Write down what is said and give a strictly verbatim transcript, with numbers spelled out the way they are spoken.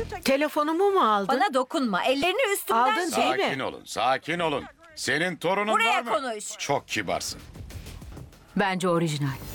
Telefonumu mu aldın? Bana dokunma. Ellerini üstümden Aldın çek. değil mi? Sakin olun, sakin olun. Senin torunun Buraya var mı? konuş. Çok kibarsın. Bence orijinal.